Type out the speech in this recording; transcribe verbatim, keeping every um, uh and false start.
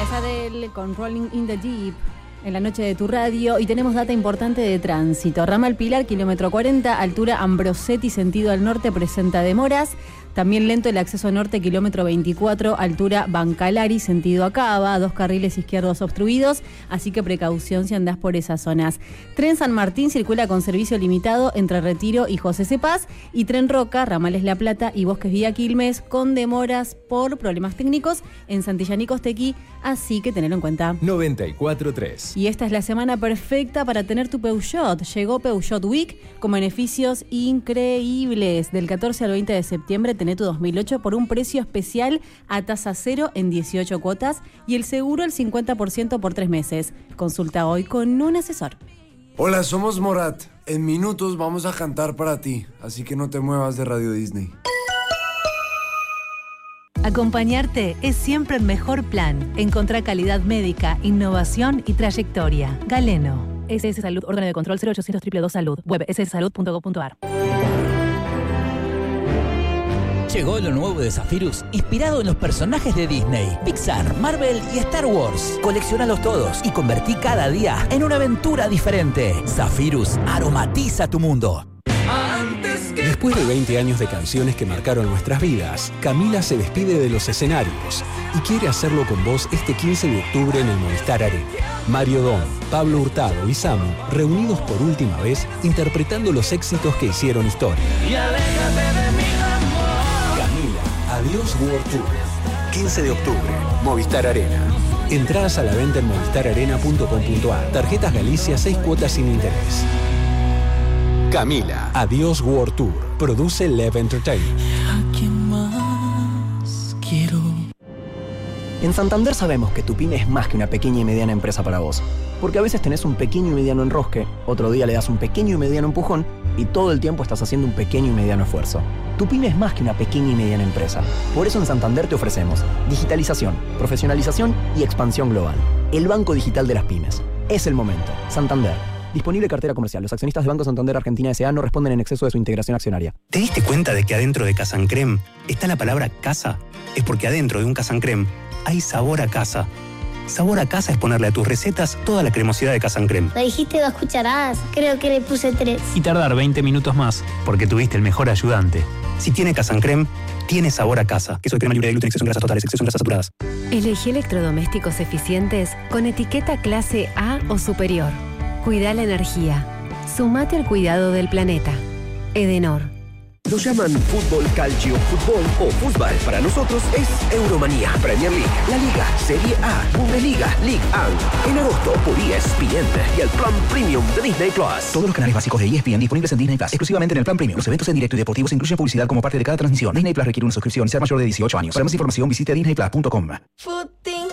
es Adele con Rolling in the Deep en la noche de tu radio y tenemos data importante de tránsito. Ramal Pilar, kilómetro cuarenta, altura Ambrosetti, sentido al norte, presenta demoras. También lento el acceso norte, kilómetro veinticuatro, altura Bancalari, sentido a Cava, dos carriles izquierdos obstruidos, así que precaución si andás por esas zonas. Tren San Martín circula con servicio limitado entre Retiro y José Cepaz, y Tren Roca, ramales La Plata y Bosques Vía Quilmes, con demoras por problemas técnicos en Santillán y Costequi, así que tenerlo en cuenta. noventa y cuatro punto tres. Y esta es la semana perfecta para tener tu Peugeot. Llegó Peugeot Week con beneficios increíbles. Del catorce al veinte de septiembre tené tu dos mil ocho por un precio especial a tasa cero en dieciocho cuotas y el seguro al cincuenta por ciento por tres meses. Consulta hoy con un asesor. Hola, somos Morat. En minutos vamos a cantar para ti, así que no te muevas de Radio Disney. Acompañarte es siempre el mejor plan. Encontrá calidad médica, innovación y trayectoria. Galeno. S S Salud, órgano de control cero ochocientos dos dos dos Salud. Web ese ese salud punto gov punto a r. Llegó lo nuevo de Zephyrus, inspirado en los personajes de Disney, Pixar, Marvel y Star Wars. Colecciónalos todos y convertí cada día en una aventura diferente. Zephyrus aromatiza tu mundo. Después de veinte años de canciones que marcaron nuestras vidas, Camila se despide de los escenarios y quiere hacerlo con vos este quince de octubre en el Movistar Arena. Mario Dom, Pablo Hurtado y Samu, reunidos por última vez, interpretando los éxitos que hicieron historia. Y aléjate de mi amor. Camila, Adiós World Tour. quince de octubre, Movistar Arena. Entradas a la venta en movistar arena punto com punto a r. Tarjetas Galicia, seis cuotas sin interés. Camila, Adiós World Tour. Produce Lev Entertainment. ¿A quién más quiero? En Santander sabemos que tu pyme es más que una pequeña y mediana empresa para vos. Porque a veces tenés un pequeño y mediano enrosque, otro día le das un pequeño y mediano empujón y todo el tiempo estás haciendo un pequeño y mediano esfuerzo. Tu pyme es más que una pequeña y mediana empresa. Por eso en Santander te ofrecemos digitalización, profesionalización y expansión global. El banco digital de las pymes. Es el momento. Santander. Disponible cartera comercial. Los accionistas de Banco Santander Argentina S A no responden en exceso de su integración accionaria. ¿Te diste cuenta de que adentro de Casancrem está la palabra casa? Es porque adentro de un Casancrem hay sabor a casa. Sabor a casa es ponerle a tus recetas toda la cremosidad de Casancrem. Me dijiste dos cucharadas, creo que le puse tres. Y tardar veinte minutos más, porque tuviste el mejor ayudante. Si tiene Casancrem, tiene sabor a casa. Queso de crema libre de gluten, exceso en grasas totales, exceso en grasas saturadas. Elegí electrodomésticos eficientes con etiqueta clase A o superior. Cuida la energía. Sumate al cuidado del planeta. Edenor. Lo llaman fútbol, calcio, fútbol o fútbol. Para nosotros es Euromanía, Premier League, La Liga, Serie A, Bundesliga, League uno. En agosto por E S P N y el plan premium de Disney Plus. Todos los canales básicos de E S P N disponibles en Disney Plus, exclusivamente en el plan premium. Los eventos en directo y deportivos incluyen publicidad como parte de cada transmisión. Disney Plus requiere una suscripción y ser mayor de dieciocho años. Para más información visite disney plus punto com.